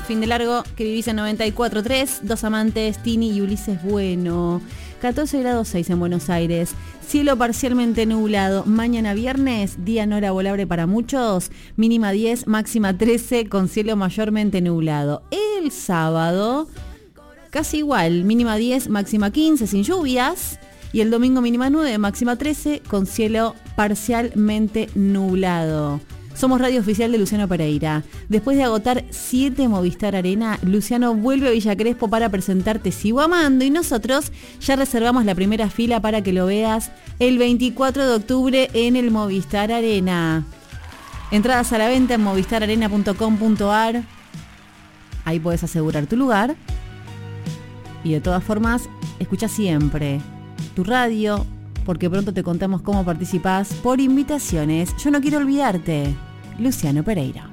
fin de largo que vivís en 94.3, dos amantes, Tini y Ulises Bueno. 14 grados 6 en Buenos Aires, cielo parcialmente nublado, mañana viernes, día no laborable para muchos, mínima 10, máxima 13, con cielo mayormente nublado. El sábado, casi igual, mínima 10, máxima 15, sin lluvias, y el domingo mínima 9, máxima 13, con cielo parcialmente nublado. Somos radio oficial de Luciano Pereira. Después de agotar 7 Movistar Arena, Luciano vuelve a Villa Crespo para presentarte Sigo Amando y nosotros ya reservamos la primera fila para que lo veas el 24 de octubre en el Movistar Arena. Entradas a la venta en movistararena.com.ar. Ahí puedes asegurar tu lugar. Y de todas formas, escucha siempre tu radio, porque pronto te contamos cómo participás por invitaciones. Yo no quiero olvidarte. Luciano Pereira.